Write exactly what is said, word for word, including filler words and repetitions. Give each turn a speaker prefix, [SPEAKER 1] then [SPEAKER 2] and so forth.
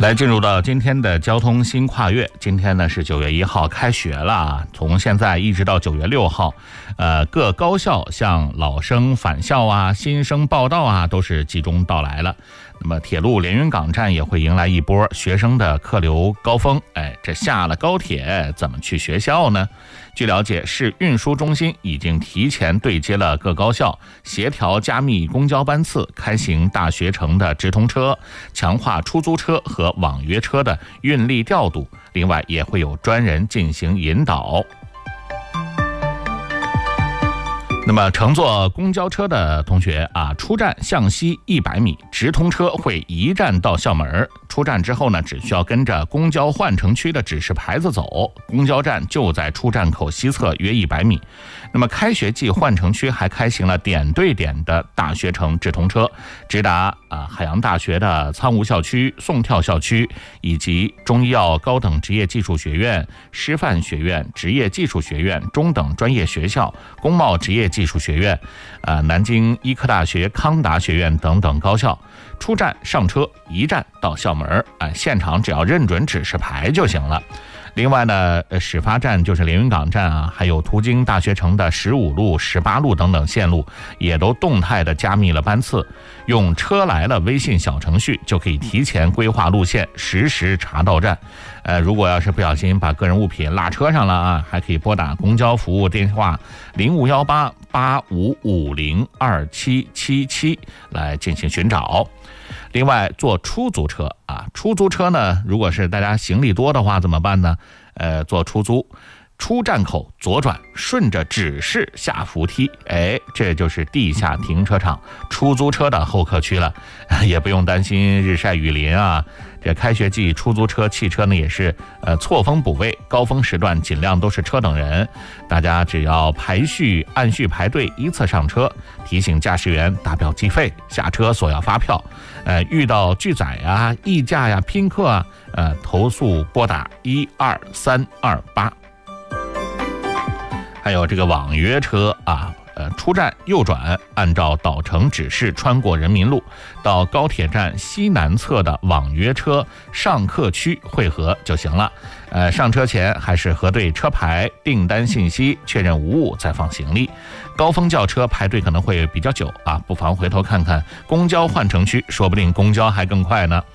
[SPEAKER 1] 来进入到今天的交通新跨越，今天呢是九月一号开学了啊，从现在一直到九月六号，呃，各高校像老生返校啊、新生报到啊，都是集中到来了。那么铁路连云港站也会迎来一波学生的客流高峰。哎，这下了高铁怎么去学校呢？据了解，市运输中心已经提前对接了各高校，协调加密公交班次，开行大学城的直通车，强化出租车和网约车的运力调度，另外也会有专人进行引导。那么乘坐公交车的同学啊，出站向西一百米，直通车会一站到校门。出站之后呢，只需要跟着公交换乘区的指示牌子走，公交站就在出站口西侧约一百米。那么开学季换乘区还开行了点对点的大学城直通车，直达啊海洋大学的苍梧校区、宋跳校区，以及中医药高等职业技术学院、师范学院、职业技术学院、中等专业学校、工贸职业技术学院、呃南京医科大学、康达学院等等高校。出站上车一站到校门，啊、呃，现场只要认准指示牌就行了。另外呢，呃，始发站就是连云港站啊，还有途经大学城的十五路、十八路等等线路，也都动态的加密了班次。用车来了微信小程序就可以提前规划路线，实时查到站。呃，如果要是不小心把个人物品落车上了啊，还可以拨打公交服务电话零五幺八八五五零二七七七来进行寻找。另外，坐出租车啊，出租车呢，如果是大家行李多的话怎么办呢？呃，坐出租，出站口左转，顺着指示下扶梯，哎，这就是地下停车场出租车的候客区了，也不用担心日晒雨淋啊。这开学季出租车、汽车呢也是呃错峰补位，高峰时段尽量都是车等人，大家只要排序按序排队依次上车，提醒驾驶员打表计费，下车索要发票。呃，遇到拒载呀、议价呀、拼客啊，呃，投诉拨打一二三二八。还有这个网约车啊。呃，出站右转，按照导乘指示穿过人民路，到高铁站西南侧的网约车上客区汇合就行了。呃，上车前还是核对车牌、订单信息，确认无误再放行李。高峰轿车排队可能会比较久啊，不妨回头看看公交换乘区，说不定公交还更快呢。